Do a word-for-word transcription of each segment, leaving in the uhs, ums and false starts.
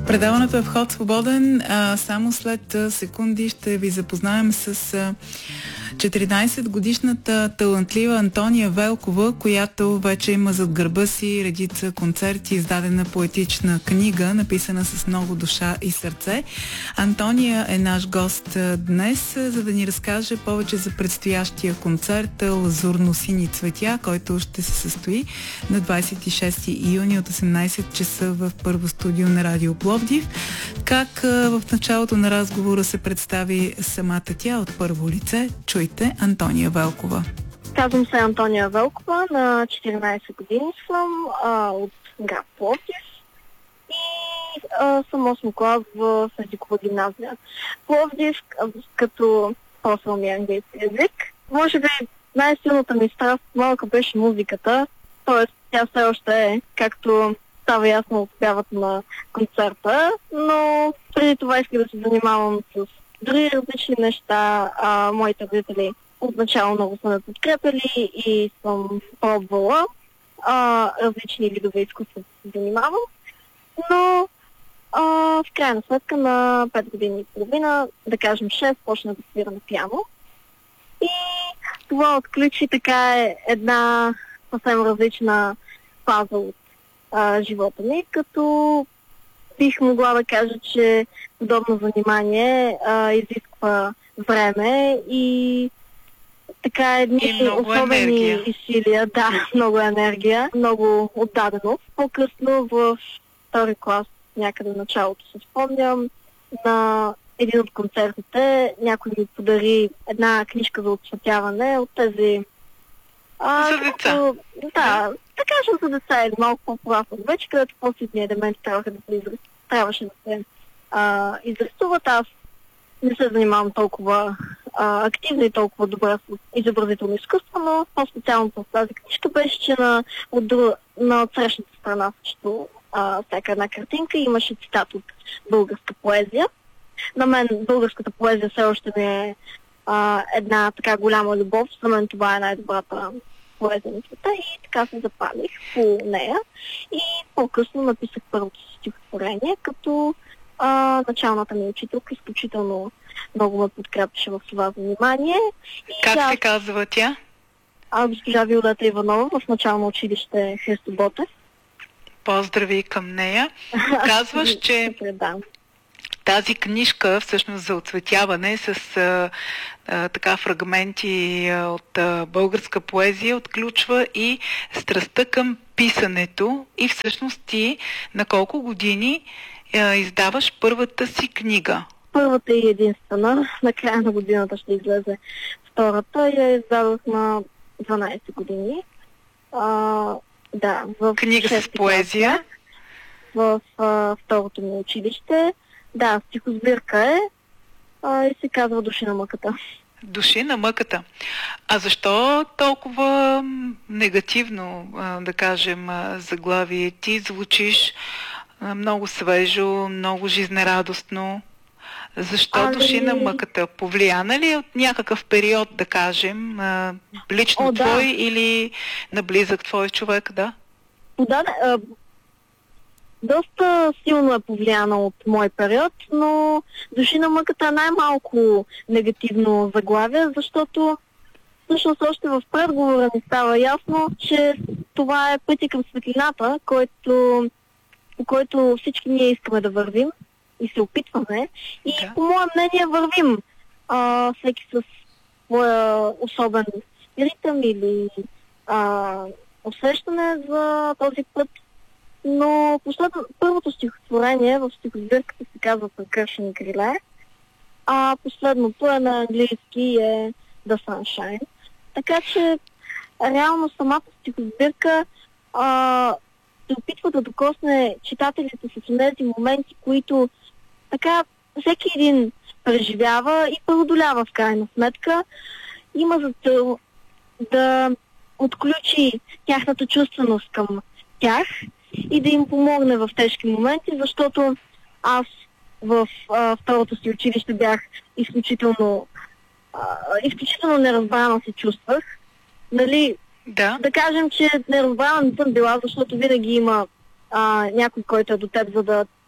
Предаването е вход свободен. А, само след а, секунди ще ви запознаем с а, четиринайсетгодишната талантлива Антония Велкова, която вече има зад гърба си редица концерти, издадена поетична книга, написана с много душа и сърце. Антония е наш гост днес, за да ни разкаже повече за предстоящия концерт Лазурно-сини цветя, който ще се състои на двайсет и шести юни от осемнайсет часа в Първо студио на Радио Пловдив. Как в началото на разговора се представи самата тя от първо лице? Чуйте Антония Велкова. Казвам се Антония Велкова, на четиринайсет години съм, а, от град Пловдив и а, съм осми клас в езикова гимназия. Пловдив, като по-сил ми английски език. Може би най-силната ми страст малка беше музиката, т.е. тя все още е, както става ясно от пявата на концерта, но преди това исках да се занимавам с други различни неща. А, моите родители отначало много са ме подкрепили и съм пробвала а, различни видове изкуства да се занимавам. Но а, в крайна сметка на пет години и половина, да кажем шест, почна да свира на пиано. И това отключи така е една съвсем различна фаза от а, живота ми, като бих могла да кажа, че подобно занимание а, изисква време и така едни особени усилия, да, много енергия, много отдаденост. По-късно в втори клас, някъде в началото се спомням, на един от концертите някой ми подари една книжка за отцветяване от тези... А, за деца? Като, да, да кажем за деца или малко по-пласно вече, където по-ситни елементи трябваха да се израз... трябваше да се а, изрисуват. Аз не се занимавам толкова а, активно и толкова добре с изобразително изкуство, но по-специално с тази книжка беше, че на, от, дру... на отсрещната страна също а, всяка една картинка имаше цитат от българска поезия. На мен българската поезия все още не е а, една така голяма любов. За мен това е най-добрата поезия на света и така се запалих по нея. И по-късно написах първото си стихотворение, като а, началната ми учителка изключително много ме подкрепеше в това занимание. И как тя, се казва тя? А, госпожа Виолета Иванова в начално училище Христо Ботев. Поздрави към нея. Казваш, че тази книжка всъщност за оцветяване с а, а, така фрагменти а, от а, българска поезия отключва и страстта към писането и всъщност ти на колко години а, издаваш първата си книга? Първата и единствена. На края на годината ще излезе втората. Я издадох на дванайсет години. А, да, в книга с поезия? В а, второто ми училище. Да, стихосбирка е а, и се казва Души на мъката. Души на мъката. А защо толкова негативно, а, да кажем, заглавие? Ти звучиш а, много свежо, много жизнерадостно. Защо а, Души ли... на мъката? Повлияна ли от някакъв период, да кажем, а, лично О, твой да. Или на близък твой човек, да? Да, да. Доста силно е повлияна от мой период, но Души на мъката е най-малко негативно заглавие, защото всъщност още в предговора ми става ясно, че това е пътя към светлината, който, по който всички ние искаме да вървим и се опитваме. И да. По мое мнение вървим а, всеки с своя особен ритъм или а, усещане за този път. Но последно, първото стихотворение в стихосбирката се казва Прекършени криле, а последното е на английски е The Sunshine. Така че реално самата стихосбирка а, се опитва да докосне читателите с тези моменти, които така всеки един преживява и преодолява в крайна сметка. Има за цел да отключи тяхната чувственост към тях и да им помогне в тежки моменти, защото аз в а, второто си училище бях изключително а, изключително неразбрана се чувствах. Нали, да. да кажем, че неразбрана не съм била, защото винаги има а, някой, който е до теб, за да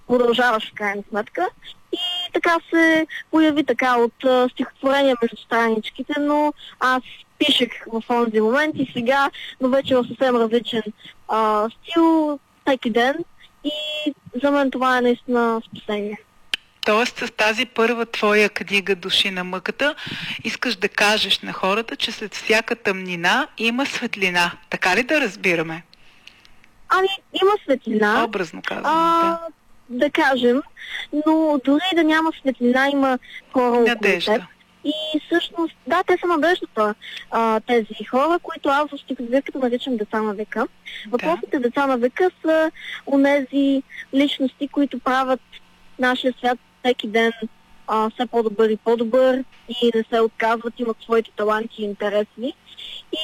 продължаваш в крайна сметка. И така се появи така от а, стихотворения между страничките, но аз пишех в онзи момент и сега, но вече в съвсем различен а, стил, всеки ден. И за мен това е наистина спасение. Тоест, с тази първа твоя книга "Души на мъката" искаш да кажеш на хората, че след всяка тъмнина има светлина. Така ли да разбираме? Ами, има светлина. Образно казвам, а, да. Да кажем, но дори да няма светлина, има хора около теб. И всъщност, да, те са надеждата, а, тези хора, които аз в стихотворението наричам деца на века. Въпросите да. деца на века са онези личности, които правят нашия свят всеки ден а, все по-добър и по-добър и не се отказват, имат своите таланти и интереси. И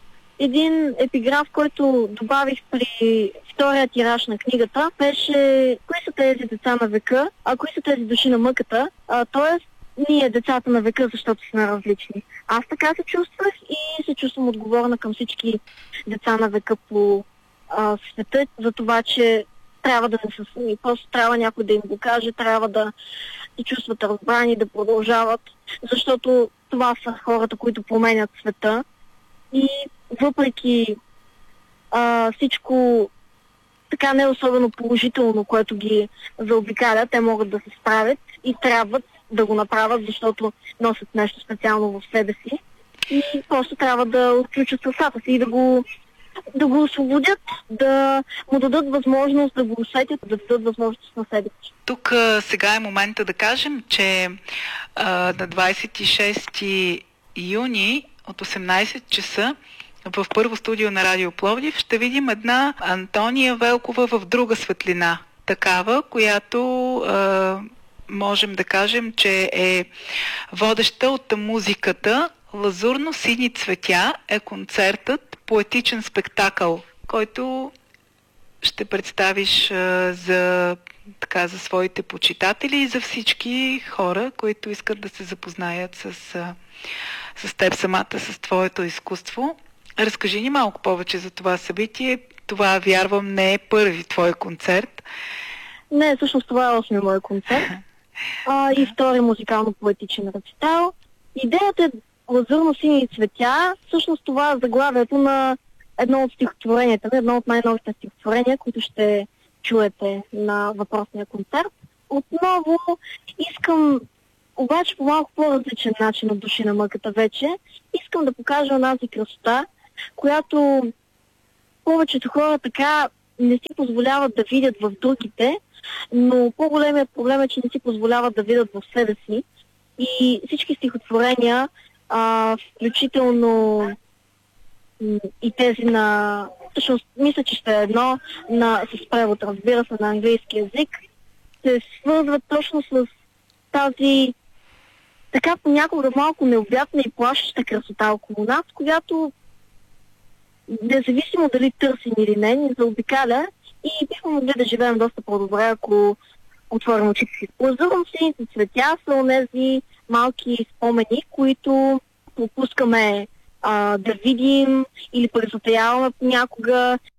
един епиграф, който добавих при втория тираж на книгата, беше: кои са тези деца на века, а кои са тези души на мъката, а, т.е. ние децата на века, защото сме различни. Аз така се чувствах и се чувствам отговорна към всички деца на века по а, света, за това, че трябва да не са сами. Просто трябва някой да им го каже, трябва да се чувстват разбрани, да продължават, защото това са хората, които променят света. И въпреки а, всичко така не особено положително, което ги заобикаля, те могат да се справят и трябват да го направят, защото носят нещо специално в себе си. И просто трябва да отключат сърцата си и да го, да го освободят, да му дадат възможност да го усетят, да дадат възможност на себе си. Тук а, сега е момента да кажем, че а, на двадесет и шести юни от осемнадесет часа в първо студио на Радио Пловдив ще видим една Антония Велкова в друга светлина. Такава, която а, можем да кажем, че е водеща от музиката. "Лазурно-сини цветя" е концертът, поетичен спектакъл, който ще представиш а, за, така, за своите почитатели и за всички хора, които искат да се запознаят с, а, с теб самата, с твоето изкуство. Разкажи ни малко повече за това събитие. Това, вярвам, не е първи твой концерт. Не, всъщност това е осми мой концерт. А, и втори музикално-поетичен рецитал. Идеята е "Лазурно-сини цветя". Всъщност това е заглавието на едно от стихотворенията, едно от най-новите стихотворения, които ще чуете на въпросния концерт. Отново искам, обаче по малко по-различен начин от "Души на мъката" вече, искам да покажа онази красота, която повечето хора така не си позволяват да видят в другите, но по-големият проблем е, че не си позволяват да видят в себе си. И всички стихотворения, а, включително и тези на... Всъщност, мисля, че ще е едно на, с превод, разбира се, на английски език, се свързват точно с тази така понякога малко необятна и плашеща красота около нас, която независимо дали търсим или не, ни заобикаля и бихме могли да живеем доста по-добре, ако отворим очите си. Лазурно-сините цветя са онези малки спомени, които пропускаме а, да видим или презатаяваме понякога.